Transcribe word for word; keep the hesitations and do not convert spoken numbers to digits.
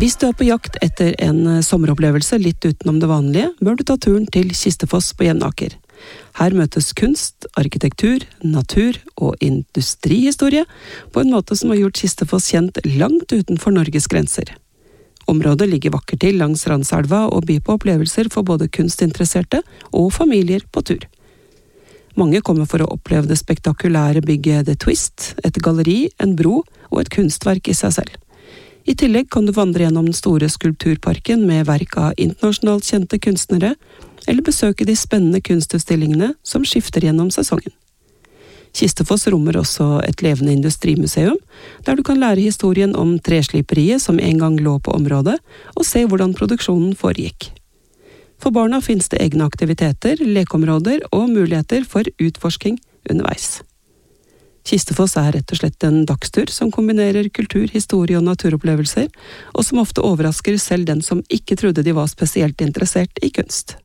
Hvis du er på jakt etter en sommeropplevelse litt utenom det vanlige, bør du ta turen til Kistefoss på Jevnaker. Her møtes kunst, arkitektur, natur og industrihistorie på en måte som har gjort Kistefoss kjent langt utenfor Norges grenser. Området ligger vakkert til langs Randselva og byr på opplevelser for både kunstinteresserte og familier på tur. Mange kommer for å oppleve det spektakulære bygget The Twist, et galleri, en bro og et kunstverk i seg selv. I tillegg kan du vandre gjennom den store skulpturparken med verk av internasjonalt kjente kunstnere, eller besøke de spennende kunstutstillingene som skifter gjennom sesongen. Kistefoss rommer også et levende industrimuseum, der du kan lære historien om tresliperiet som en gang lå på området, og se hvordan produksjonen foregikk. For barna finnes det egne aktiviteter, lekeområder og muligheter for utforsking underveis. Kistefoss er rett og slett en dagstur som kombinerer kultur, historie og naturopplevelser, og som ofte overrasker selv den som ikke trodde de var spesielt interessert i kunst.